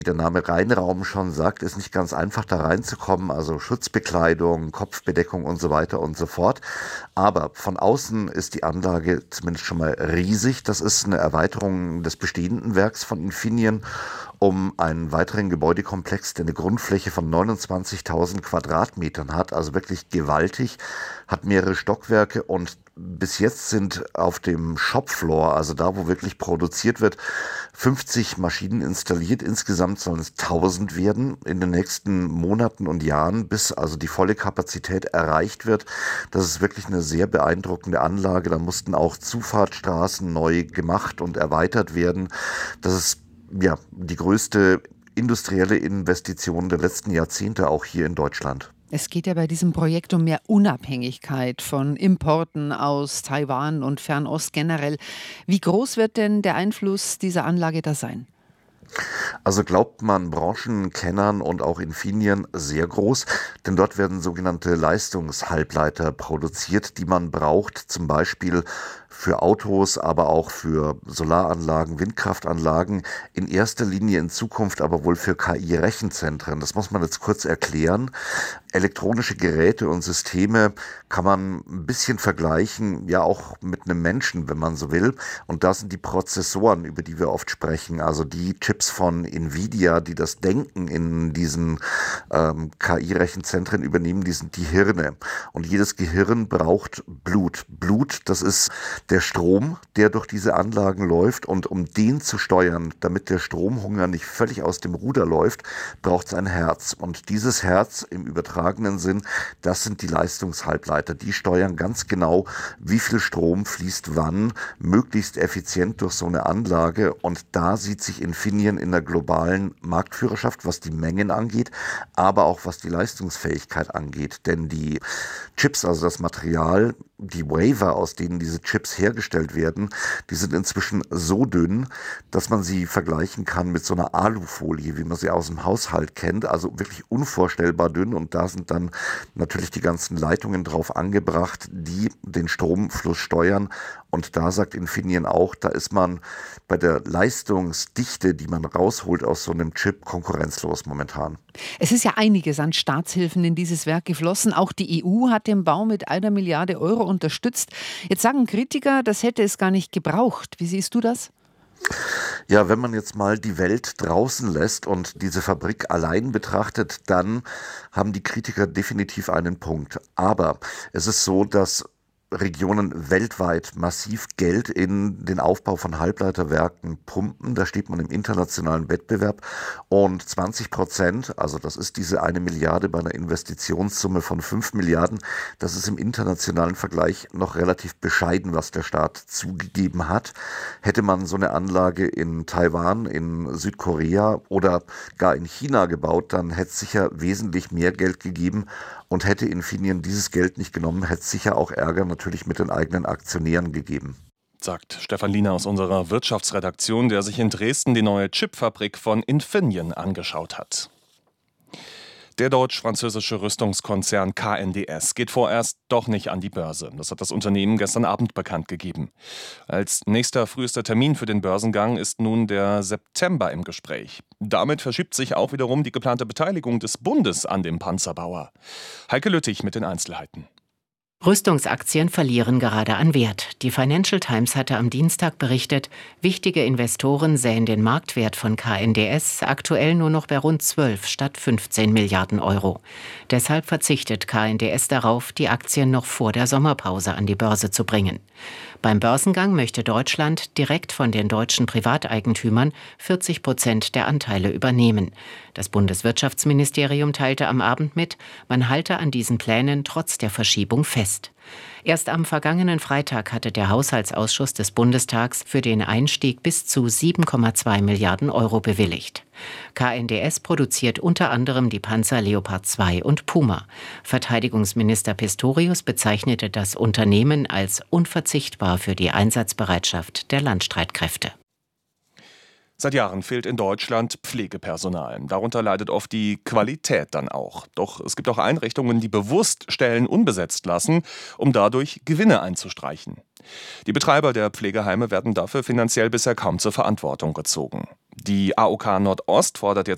Der Name Reinraum schon sagt, ist nicht ganz einfach da reinzukommen, also Schutzbekleidung, Kopfbedeckung und so weiter und so fort. Aber von außen ist die Anlage zumindest schon mal riesig. Das ist eine Erweiterung des bestehenden Werks von Infineon um einen weiteren Gebäudekomplex, der eine Grundfläche von 29.000 Quadratmetern hat, also wirklich gewaltig, hat mehrere Stockwerke und bis jetzt sind auf dem Shopfloor, also da, wo wirklich produziert wird, 50 Maschinen installiert. Insgesamt sollen es 1000 werden in den nächsten Monaten und Jahren, bis also die volle Kapazität erreicht wird. Das ist wirklich eine sehr beeindruckende Anlage. Da mussten auch Zufahrtsstraßen neu gemacht und erweitert werden. Das ist ja die größte industrielle Investition der letzten Jahrzehnte auch hier in Deutschland. Es geht ja bei diesem Projekt um mehr Unabhängigkeit von Importen aus Taiwan und Fernost generell. Wie groß wird denn der Einfluss dieser Anlage da sein? Also glaubt man Branchenkennern und auch Infineon sehr groß, denn dort werden sogenannte Leistungshalbleiter produziert, die man braucht, zum Beispiel für Autos, aber auch für Solaranlagen, Windkraftanlagen, in erster Linie in Zukunft aber wohl für KI-Rechenzentren. Das muss man jetzt kurz erklären. Elektronische Geräte und Systeme kann man ein bisschen vergleichen, ja auch mit einem Menschen, wenn man so will. Und da sind die Prozessoren, über die wir oft sprechen, also die Chips von Nvidia, die das Denken in diesen KI-Rechenzentren übernehmen, die sind die Hirne. Und jedes Gehirn braucht Blut. Blut, das ist der Strom, der durch diese Anlagen läuft. Und um den zu steuern, damit der Stromhunger nicht völlig aus dem Ruder läuft, braucht es ein Herz. Und dieses Herz im übertragenen Sinn, das sind die Leistungshalbleiter. Die steuern ganz genau, wie viel Strom fließt wann, möglichst effizient durch so eine Anlage. Und da sieht sich Infineon in der globalen Marktführerschaft, was die Mengen angeht, aber auch was die Leistungsfähigkeit angeht. Denn die Chips, also das Material, die Wafer, aus denen diese Chips hergestellt werden, die sind inzwischen so dünn, dass man sie vergleichen kann mit so einer Alufolie, wie man sie aus dem Haushalt kennt. Also wirklich unvorstellbar dünn. Und da sind dann natürlich die ganzen Leitungen drauf angebracht, die den Stromfluss steuern. Und da sagt Infineon auch, da ist man bei der Leistungsdichte, die man rausholt aus so einem Chip, konkurrenzlos momentan. Es ist ja einiges an Staatshilfen in dieses Werk geflossen. Auch die EU hat den Bau mit 1 Milliarde Euro unterstützt. Jetzt sagen Kritiker, das hätte es gar nicht gebraucht. Wie siehst du das? Ja, wenn man jetzt mal die Welt draußen lässt und diese Fabrik allein betrachtet, dann haben die Kritiker definitiv einen Punkt. Aber es ist so, dass Regionen weltweit massiv Geld in den Aufbau von Halbleiterwerken pumpen. Da steht man im internationalen Wettbewerb. Und 20%, also das ist diese 1 Milliarde bei einer Investitionssumme von 5 Milliarden, das ist im internationalen Vergleich noch relativ bescheiden, was der Staat zugegeben hat. Hätte man so eine Anlage in Taiwan, in Südkorea oder gar in China gebaut, dann hätte es sicher wesentlich mehr Geld gegeben. Und hätte Infineon dieses Geld nicht genommen, hätte es sicher auch Ärger natürlich mit den eigenen Aktionären gegeben. Sagt Stefan Liener aus unserer Wirtschaftsredaktion, der sich in Dresden die neue Chipfabrik von Infineon angeschaut hat. Der deutsch-französische Rüstungskonzern KNDS geht vorerst doch nicht an die Börse. Das hat das Unternehmen gestern Abend bekannt gegeben. Als nächster frühester Termin für den Börsengang ist nun der September im Gespräch. Damit verschiebt sich auch wiederum die geplante Beteiligung des Bundes an dem Panzerbauer. Heike Lüttich mit den Einzelheiten. Rüstungsaktien verlieren gerade an Wert. Die Financial Times hatte am Dienstag berichtet, wichtige Investoren sähen den Marktwert von KNDS aktuell nur noch bei rund 12 statt 15 Milliarden Euro. Deshalb verzichtet KNDS darauf, die Aktien noch vor der Sommerpause an die Börse zu bringen. Beim Börsengang möchte Deutschland direkt von den deutschen Privateigentümern 40% der Anteile übernehmen. Das Bundeswirtschaftsministerium teilte am Abend mit, man halte an diesen Plänen trotz der Verschiebung fest. Erst am vergangenen Freitag hatte der Haushaltsausschuss des Bundestags für den Einstieg bis zu 7,2 Milliarden Euro bewilligt. KNDS produziert unter anderem die Panzer Leopard 2 und Puma. Verteidigungsminister Pistorius bezeichnete das Unternehmen als unverzichtbar für die Einsatzbereitschaft der Landstreitkräfte. Seit Jahren fehlt in Deutschland Pflegepersonal. Darunter leidet oft die Qualität dann auch. Doch es gibt auch Einrichtungen, die bewusst Stellen unbesetzt lassen, um dadurch Gewinne einzustreichen. Die Betreiber der Pflegeheime werden dafür finanziell bisher kaum zur Verantwortung gezogen. Die AOK Nordost fordert jetzt